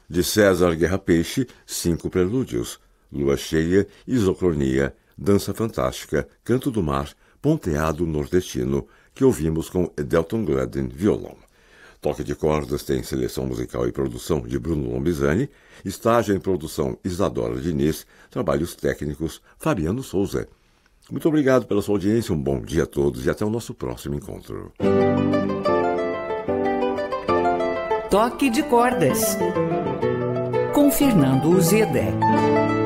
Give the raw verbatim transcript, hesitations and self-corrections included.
De César Guerra Peixe, Cinco Prelúdios, Lua Cheia, Isocronia, Dança Fantástica, Canto do Mar, Ponteado Nordestino, que ouvimos com Edelton Gladden, violão. Toque de Cordas tem seleção musical e produção de Bruno Lombizani, estágio em produção Isadora Diniz, trabalhos técnicos Fabiano Souza. Muito obrigado pela sua audiência, um bom dia a todos e até o nosso próximo encontro. Toque de Cordas, com Fernando Uzeda.